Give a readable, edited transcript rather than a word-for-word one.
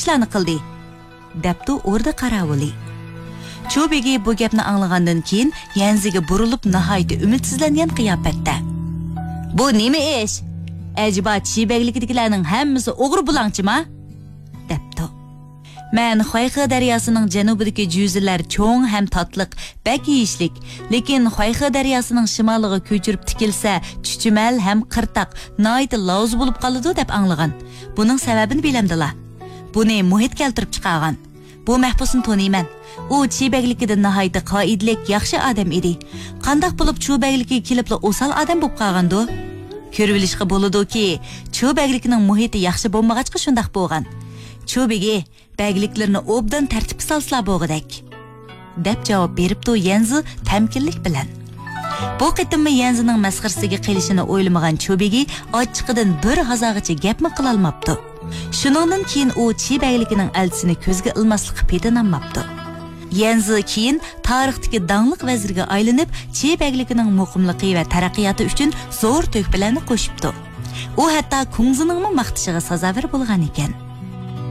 ishlarni qildi, debdi o'rda qaravuli. Chubegi bu gapni anglagandan keyin Yanziga burilib nihoyat umidsizlangan qiyofatda. Bu nima ish? Acaba Chibeglikdagilarning hammasi o'g'ri bulangchimi? debdi. Men Xoyxi daryosining janubidagi juzilar cho'ng ham tatliq, bak yeyishlik, lekin Xoyxi daryosining shimoliga ko'chirib tikilsa, chuchimal ham qirtaq, noyat loz bo'lib qoladi deb anglagan. Buning sababini bilamdilar. Buni muhit keltirib chiqargan. Bu mahbusni taniyman. U Chibeglikida nihoyat qoidlik, yaxshi odam edi. Qandoq bo'lib Chibeglikka kelib o'sal odam bo'lib qolgandi? Ko'rilishga bo'ladi-ki, Chibeglikning muhiti yaxshi bo'lmag'achqa shundaq bo'lgan. Chubegi bagliklarni obdan tartibga solsalar bo'g'idek, deb javob beribdi Yanzi tamkinlik bilan. Bu qitimmi Yanzining masxarasiga qilishini o'ylamagan Chubegi ochiqidan bir hazog'icha gapmi qila olmabdi. Shuningdan keyin u Chibeglikning elchisini ko'zga ilmaslikqa pedinamabdi. Yanzi keyin tarixdagi dangliq vazirga aylanib, Chibeglikning muqimligi va taraqqiyoti uchun zo'r to'hfalarni qo'shibdi. U hatto Kungzining maqtishiga sazovor bo'lgan ekan.